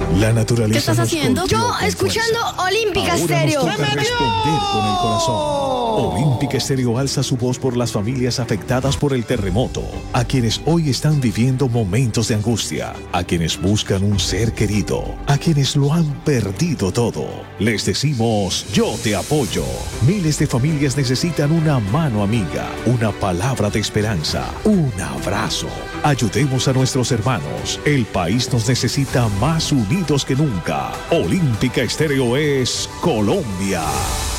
La naturaleza. ¿Qué estás nos haciendo? golpeó Yo, con escuchando fuerza. Olímpica Ahora Estéreo. nos toca responder con el corazón. Olímpica Estéreo alza su voz por las familias afectadas por el terremoto, a quienes hoy están viviendo momentos de angustia, a quienes buscan un ser querido, a quienes lo han perdido todo. Les decimos, yo te apoyo. Miles de familias necesitan una mano amiga, una palabra de esperanza, un abrazo. Ayudemos a nuestros hermanos. El país nos necesita más unidos que nunca. Olímpica Estéreo es Colombia.